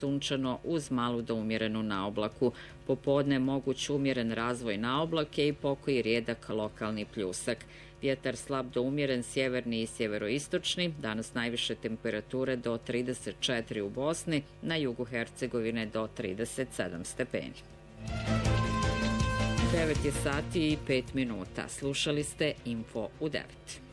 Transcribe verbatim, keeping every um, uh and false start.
sunčano uz malu do umjerenu naoblaku. Popodne moguć umjeren razvoj naoblake i pokoji rijedak lokalni pljusak. Vjetar slab do umjeren sjeverni i sjeveroistočni, danas najviše temperature do trideset četiri u Bosni, na jugu Hercegovine do trideset sedam stepeni. devet je sati i pet minuta. Slušali ste Info u devet.